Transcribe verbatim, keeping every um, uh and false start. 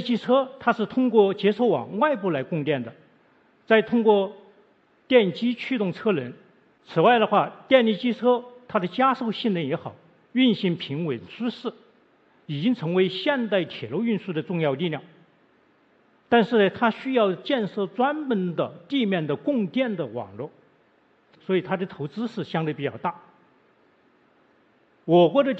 机车它是通过接收网外部来供电的，再通过电机驱动车轮。此外的话，电力机车它的加速性能也好，运行平稳舒适，已经成为现代铁路运输的重要力量。但是呢，它需要建设专门的地面的供电的网络，所以它的投资是相对比较大。我国的